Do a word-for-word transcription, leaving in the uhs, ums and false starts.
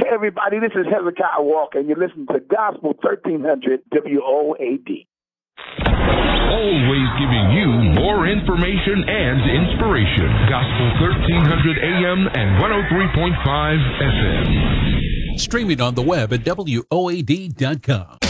Hey, everybody, this is Hezekiah Walker, and you're listening to Gospel thirteen hundred W O A D. Always giving you more information and inspiration. Gospel thirteen hundred A M and one oh three point five F M. Streaming on the web at W O A D dot com.